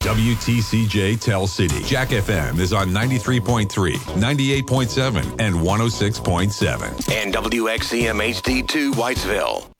WTCJ Tell City. Jack FM is on 93.3, 98.7, and 106.7. And WXCM HD2 Whitesville.